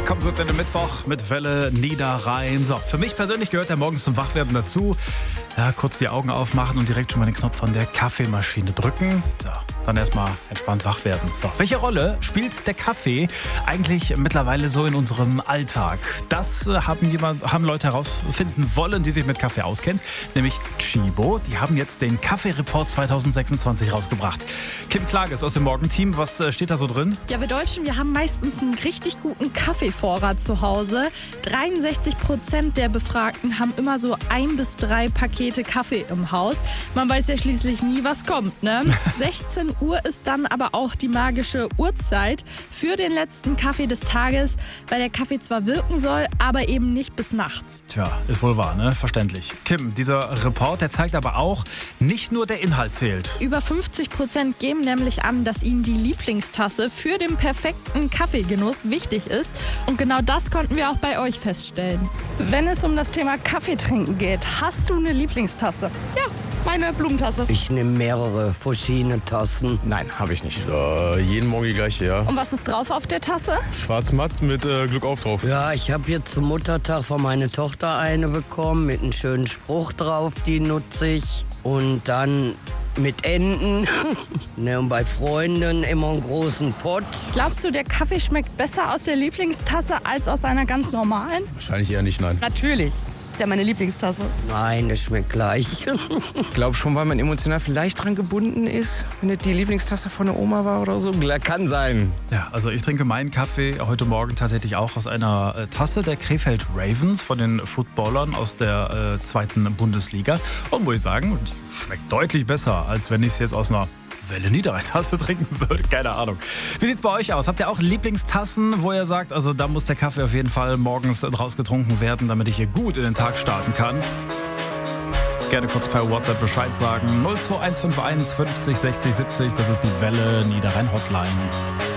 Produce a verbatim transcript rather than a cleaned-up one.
Kommt gut in den Mittwoch mit Welle Niederrhein. So, für mich persönlich gehört der morgens zum Wachwerden dazu. Ja, kurz die Augen aufmachen und direkt schon mal den Knopf von der Kaffeemaschine drücken. So, dann erstmal entspannt wach werden. So, welche Rolle spielt der Kaffee eigentlich mittlerweile so in unserem Alltag? Das haben, jemand, haben Leute herausfinden wollen, die sich mit Kaffee auskennen, nämlich Tchibo. Die haben jetzt den Kaffee-Report zwanzig sechsundzwanzig rausgebracht. Kim Klages aus dem Morgenteam, was steht da so drin? Ja, wir Deutschen, wir haben meistens einen richtig guten Kaffeevorrat zu Hause. dreiundsechzig Prozent der Befragten haben immer so ein bis drei Pakete Kaffee im Haus. Man weiß ja schließlich nie, was kommt, ne? sechzehn Uhr ist dann aber auch die magische Uhrzeit für den letzten Kaffee des Tages, weil der Kaffee zwar wirken soll, aber eben nicht bis nachts. Tja, ist wohl wahr, ne? Verständlich. Kim, dieser Report, der zeigt aber auch, nicht nur der Inhalt zählt. Über fünfzig Prozent geben nämlich an, dass ihnen die Lieblingstasse für den perfekten Kaffeegenuss wichtig ist. Und genau das konnten wir auch bei euch feststellen. Wenn es um das Thema Kaffee trinken geht, hast du eine Lieblingstasse? Ja, meine Blumentasse. Ich nehme mehrere verschiedene Tassen. Nein, habe ich nicht. Äh, jeden Morgen die gleiche, ja. Und was ist drauf auf der Tasse? Schwarz-matt mit äh, Glück auf drauf. Ja, ich habe jetzt zum Muttertag von meiner Tochter eine bekommen mit einem schönen Spruch drauf, die nutze ich. Und dann mit Enten. Ne, und bei Freunden immer einen großen Pott. Glaubst du, der Kaffee schmeckt besser aus der Lieblingstasse als aus einer ganz normalen? Wahrscheinlich eher nicht, nein. Natürlich. Ist ja meine Lieblingstasse. Nein, das schmeckt gleich. Ich glaube schon, weil man emotional vielleicht dran gebunden ist, wenn es die Lieblingstasse von der Oma war oder so. Kann sein. Ja, also ich trinke meinen Kaffee heute Morgen tatsächlich auch aus einer äh, Tasse der Krefeld Ravens von den Footballern aus der äh, zweiten Bundesliga. Und muss ich sagen, schmeckt deutlich besser, als wenn ich es jetzt aus einer Welle Niederrhein-Tasse trinken würde. Keine Ahnung. Wie sieht's bei euch aus? Habt ihr auch Lieblingstassen, wo ihr sagt, also da muss der Kaffee auf jeden Fall morgens draus getrunken werden, damit ich hier gut in den Tag starten kann? Gerne kurz per WhatsApp Bescheid sagen. null zwei eins fünf eins fünfzig sechzig siebzig, das ist die Welle Niederrhein Hotline.